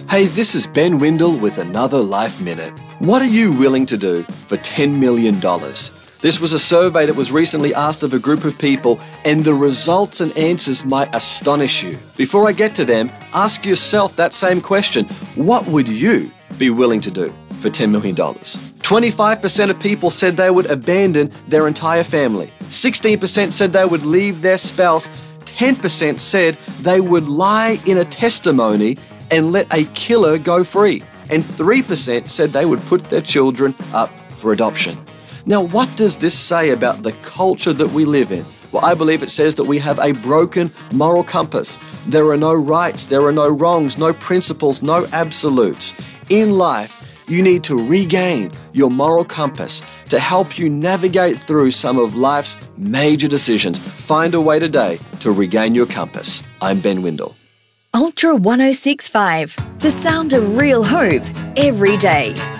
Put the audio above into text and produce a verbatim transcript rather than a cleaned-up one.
Hey, this is Ben Windle with another Life Minute. What are you willing to do for ten million dollars? This was a survey that was recently asked of a group of people, and the results and answers might astonish you. Before I get to them, ask yourself that same question. What would you be willing to do for ten million dollars? twenty-five percent of people said they would abandon their entire family. sixteen percent said they would leave their spouse. ten percent said they would lie in a testimony and let a killer go free. And three percent said they would put their children up for adoption. Now, what does this say about the culture that we live in? Well, I believe it says that we have a broken moral compass. There are no rights, there are no wrongs, no principles, no absolutes. In life, you need to regain your moral compass to help you navigate through some of life's major decisions. Find a way today to regain your compass. I'm Ben Windle. Ultra one oh six point five, the sound of real hope every day.